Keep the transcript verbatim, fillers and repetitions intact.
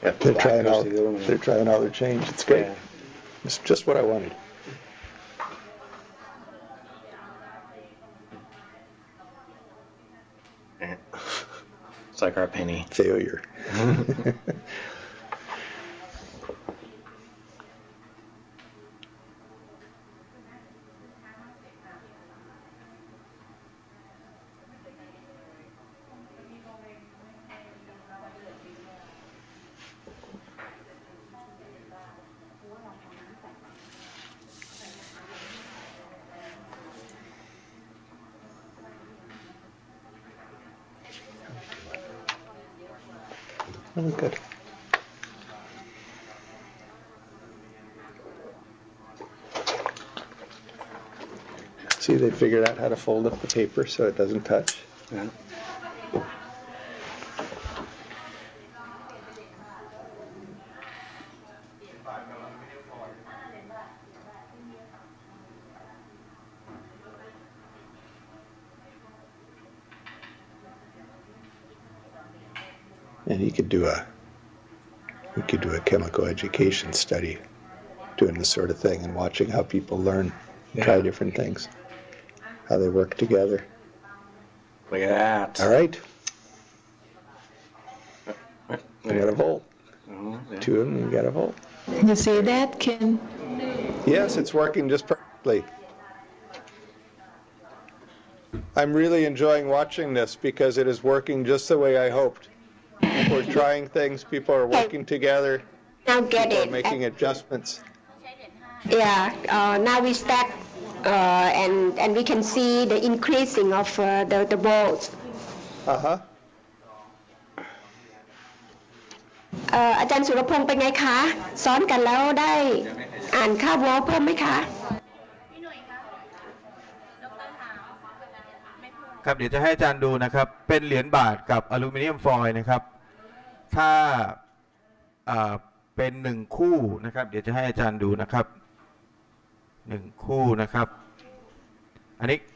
Yeah, They're black trying goes out. to the aluminum. They're trying out their change. It's great. Yeah. It's just what I wanted. Yeah. It's like our penny. Failure. Oh, good. See, they figured out how to fold up the paper so it doesn't touch. Yeah. And you could do a, we could do a chemical education study, doing this sort of thing and watching how people learn, Yeah. try different things, how they work together. Look at that. All right. We got a volt. Oh, yeah. Two of them, you got a volt. You see that, Ken? Yes, it's working just perfectly. I'm really enjoying watching this because it is working just the way I hoped. We're trying things, people are working together, Now get people are it. making adjustments. Yeah, uh, now we stack uh, and and we can see the increasing of uh, the the volts. Uh-huh. เอ่ออาจารย์สุรพงษ์เป็นไงคะซ้อนกันแล้วได้อ่านค่าวอลเพิ่มไหมคะครับเดี๋ยวจะให้อาจารย์ดูนะครับเป็นเหรียญบาทกับอลูมิเนียมฟอยล์นะครับถ้าเป็นหนึ่งคู่นะครับเดี๋ยวจะให้อาจารย์ดูนะครับหนึ่งคู่นะครับอันนี้